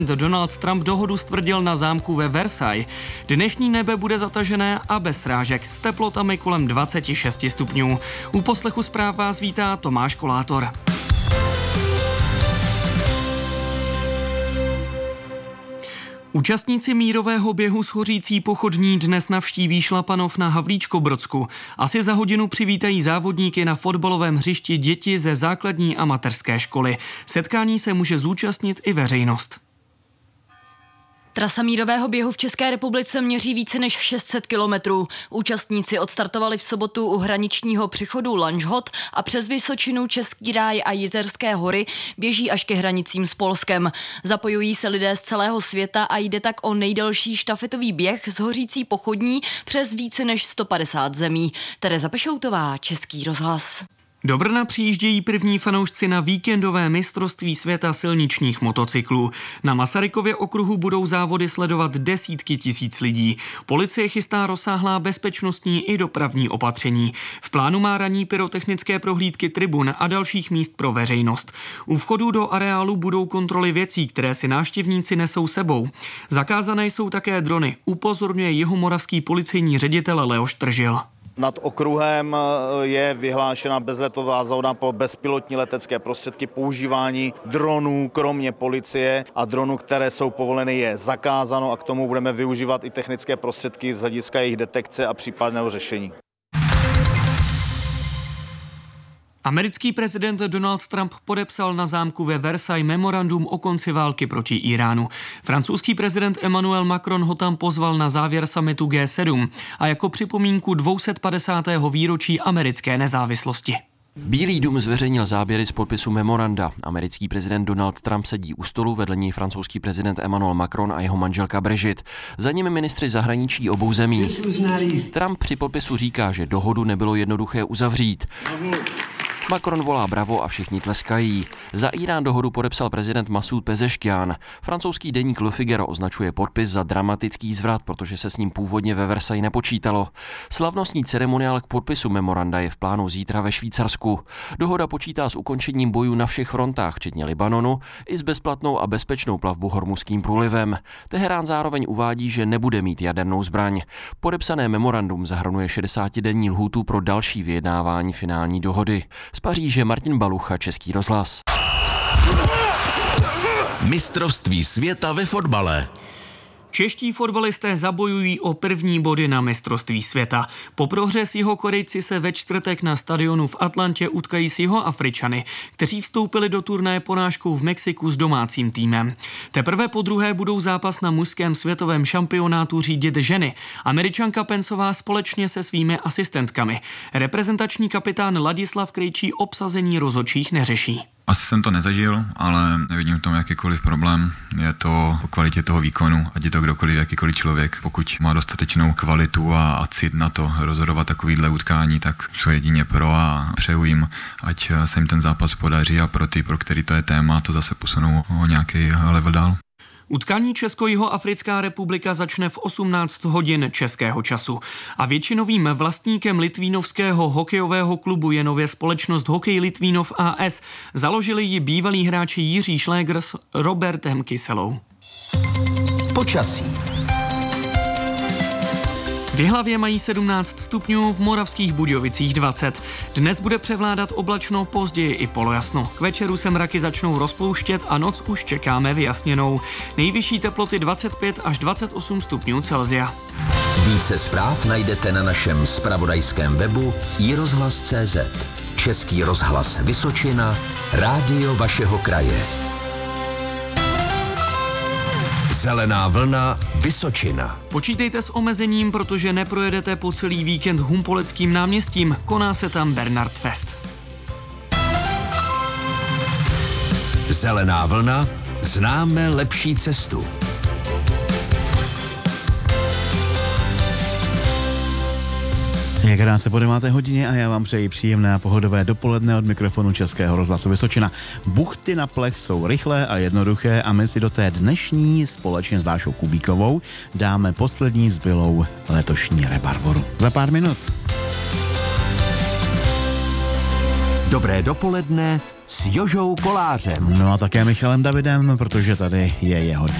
Donald Trump dohodu stvrdil na zámku ve Versailles. Dnešní nebe bude zatažené a bez srážek s teplotami kolem 26 stupňů. U poslechu zpráv vás vítá Tomáš Kolátor. Účastníci mírového běhu Shořící pochodní dnes navštíví Šlapanov na Havlíčkobrodsku. Asi za hodinu přivítají závodníky na fotbalovém hřišti děti ze základní a mateřské školy. Setkání se může zúčastnit i veřejnost. Trasa mírového běhu v České republice měří více než 600 kilometrů. Účastníci odstartovali v sobotu u hraničního přechodu Lanžhot a přes Vysočinu, Český ráj a Jizerské hory běží až ke hranicím s Polskem. Zapojují se lidé z celého světa a jde tak o nejdelší štafetový běh z Hořící pochodní přes více než 150 zemí. Tereza Pešoutová, Český rozhlas. Do Brna přijíždějí první fanoušci na víkendové mistrovství světa silničních motocyklů. Na Masarykově okruhu budou závody sledovat desítky tisíc lidí. Policie chystá rozsáhlá bezpečnostní i dopravní opatření. V plánu má ranní pyrotechnické prohlídky tribun a dalších míst pro veřejnost. U vchodu do areálu budou kontroly věcí, které si návštěvníci nesou sebou. Zakázané jsou také drony, upozorňuje jihomoravský policejní ředitel Leoš Tržil. Nad okruhem je vyhlášena bezletová zóna pro bezpilotní letecké prostředky. Používání dronů, kromě policie a dronů, které jsou povoleny, je zakázáno a k tomu budeme využívat i technické prostředky z hlediska jejich detekce a případného řešení. Americký prezident Donald Trump podepsal na zámku ve Versailles memorandum o konci války proti Iránu. Francouzský prezident Emmanuel Macron ho tam pozval na závěr summitu G7 a jako připomínku 250. výročí americké nezávislosti. Bílý dům zveřejnil záběry z podpisu memoranda. Americký prezident Donald Trump sedí u stolu, vedle něj francouzský prezident Emmanuel Macron a jeho manželka Brigitte. Za nimi ministři zahraničí obou zemí. Trump při podpisu říká, že dohodu nebylo jednoduché uzavřít. Macron volá bravo a všichni tleskají. Za Irán dohodu podepsal prezident Masud Pezeškian. Francouzský deník Le Figaro označuje podpis za dramatický zvrat, protože se s ním původně ve Versailles nepočítalo. Slavnostní ceremoniál k podpisu memoranda je v plánu zítra ve Švýcarsku. Dohoda počítá s ukončením bojů na všech frontách, včetně Libanonu, i s bezplatnou a bezpečnou plavbu Hormuzským průlivem. Teherán zároveň uvádí, že nebude mít jadernou zbraň. Podepsané memorandum zahrnuje 60denní lhůtu pro další vyjednávání finální dohody. Z Paříže Martin Balucha, Český rozhlas. Mistrovství světa ve fotbale. Čeští fotbalisté zabojují o první body na mistrovství světa. Po prohře s Jihokorejci se ve čtvrtek na stadionu v Atlantě utkají s Jihoafričany, kteří vstoupili do turnaje porážkou v Mexiku s domácím týmem. Teprve po druhé budou zápas na mužském světovém šampionátu řídit ženy. Američanka Pencová společně se svými asistentkami. Reprezentační kapitán Ladislav Krejčí obsazení rozhodčích neřeší. Asi jsem to nezažil, ale nevidím v tom jakýkoliv problém. Je to o kvalitě toho výkonu, ať je to kdokoliv, jakýkoliv člověk. Pokud má dostatečnou kvalitu a cit na to rozhodovat takovýhle utkání, tak jsou jedině pro a přeju jim, ať se jim ten zápas podaří a pro ty, pro který to je téma, to zase posunou o nějaký level dál. Utkání Česko-Jihoafrická republika začne v 18 hodin českého času a většinovým vlastníkem litvínovského hokejového klubu je nově společnost Hokej Litvínov AS. Založili ji bývalí hráči Jiří Šlégr s Robertem Kyselou. Počasí. V Jihlavě mají 17 stupňů, v Moravských Budějovicích 20. Dnes bude převládat oblačno, později i polojasno. K večeru se mraky začnou rozpouštět a noc už čekáme vyjasněnou. Nejvyšší teploty 25 až 28 stupňů Celsia. Více zpráv najdete na našem zpravodajském webu iRozhlas.cz. Český rozhlas Vysočina, rádio vašeho kraje. Zelená vlna Vysočina. Počítejte s omezením, protože neprojedete po celý víkend Humpoleckým náměstím. Koná se tam Bernard Fest. Zelená vlna. Známe lepší cestu. Je krátce po 9. hodině a já vám přeji příjemné a pohodové dopoledne od mikrofonu Českého rozhlasu Vysočina. Buchty na plech jsou rychlé a jednoduché a my si do té dnešní společně s Dášou Kubíkovou dáme poslední zbylou letošní rebarboru. Za pár minut. Dobré dopoledne s Jožou Kolářem. No a také Michalem Davidem, protože tady je jeho